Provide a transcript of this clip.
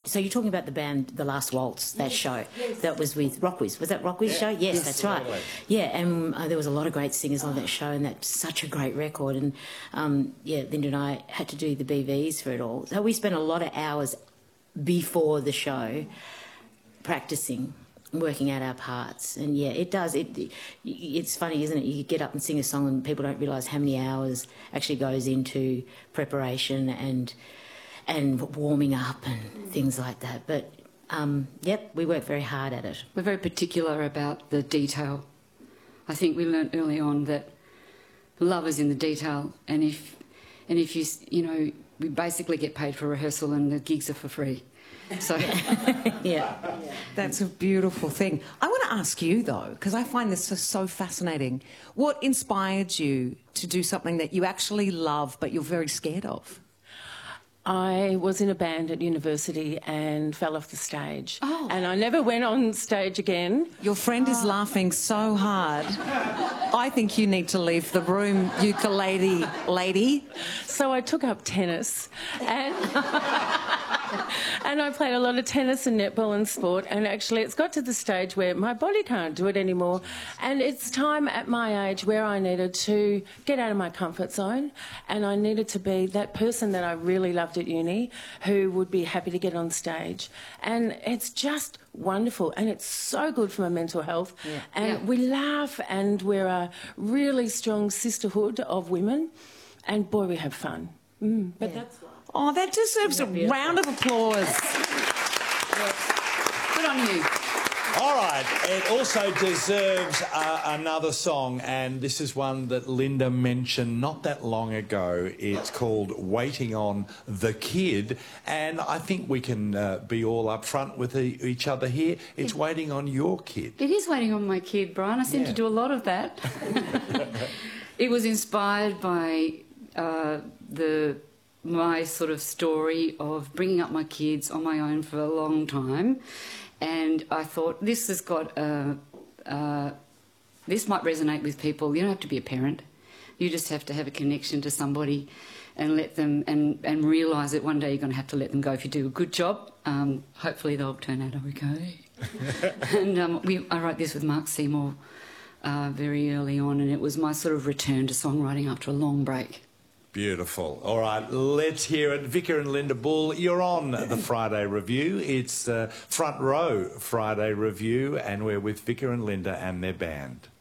So you're talking about the band, The Last Waltz, that show that was with Rockwiz. Was that Rockwiz show? Yes, that's right. Yeah, and there was a lot of great singers on that show, and that's such a great record. And Linda and I had to do the BVs for it all. So we spent a lot of hours before the show practicing, working out our parts. And it does. It's funny, isn't it? You get up and sing a song and people don't realise how many hours actually goes into preparation and warming up and things like that. But, we work very hard at it. We're very particular about the detail. I think we learnt early on that love is in the detail, and if you we basically get paid for rehearsal and the gigs are for free. So yeah. That's a beautiful thing. I want to ask you, though, because I find this so fascinating. What inspired you to do something that you actually love but you're very scared of? I was in a band at university and fell off the stage. Oh. And I never went on stage again. Your friend is laughing so hard. I think you need to leave the room, ukulele lady. So I took up tennis and... And I played a lot of tennis and netball and sport, and actually it's got to the stage where my body can't do it anymore, and it's time at my age where I needed to get out of my comfort zone, and I needed to be that person that I really loved at uni who would be happy to get on stage. And it's just wonderful, and it's so good for my mental health. Yeah. And we laugh, and we're a really strong sisterhood of women, and boy, we have fun. But that's... Oh, that deserves a round of applause. good on you. All right, it also deserves another song, and this is one that Linda mentioned not that long ago. It's called Waiting on the Kid, and I think we can be all up front with each other here. It's waiting on your kid. It is waiting on my kid, Brian. I seem to do a lot of that. It was inspired by my sort of story of bringing up my kids on my own for a long time, and I thought this has got this might resonate with people. You don't have to be a parent, you just have to have a connection to somebody and let them and realise that one day you're going to have to let them go if you do a good job. Hopefully they'll turn out okay. And I wrote this with Mark Seymour very early on, and it was my sort of return to songwriting after a long break. Beautiful. All right, let's hear it. Vicar and Linda Bull, you're on the Friday Review. It's Front Row Friday Review, and we're with Vicar and Linda and their band.